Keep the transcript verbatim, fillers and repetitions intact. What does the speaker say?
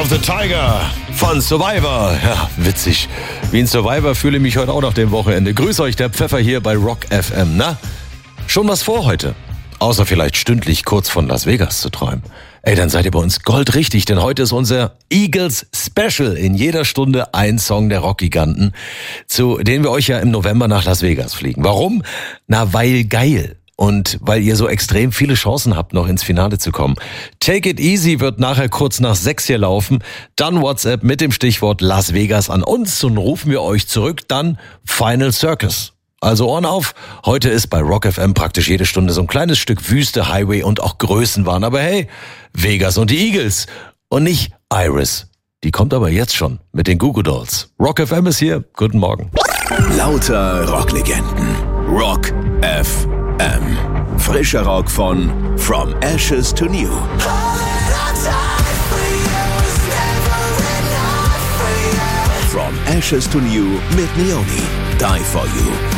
the Tiger von Survivor. Ja, witzig. Wie ein Survivor fühle ich mich heute auch nach dem Wochenende. Grüß euch, der Pfeffer hier bei Rock F M. Na, schon was vor heute? Außer vielleicht stündlich kurz von Las Vegas zu träumen. Ey, dann seid ihr bei uns goldrichtig, denn heute ist unser Eagles Special. In jeder Stunde ein Song der Rockgiganten, zu denen wir euch ja im November nach Las Vegas fliegen. Warum? Na, weil geil. Und weil ihr so extrem viele Chancen habt, noch ins Finale zu kommen. Take It Easy wird nachher kurz nach sechs hier laufen. Dann WhatsApp mit dem Stichwort Las Vegas an uns und rufen wir euch zurück. Dann Final Circus. Also Ohren auf, heute ist bei Rock F M praktisch jede Stunde so ein kleines Stück Wüste, Highway und auch Größenwahn. Aber hey, Vegas und die Eagles und nicht Iris. Die kommt aber jetzt schon mit den Goo Goo Dolls. Rock F M ist hier, guten Morgen. Lauter Rocklegenden. Rock F M. Frischer Rock von From Ashes to New. From Ashes to New mit Leone. Die For You.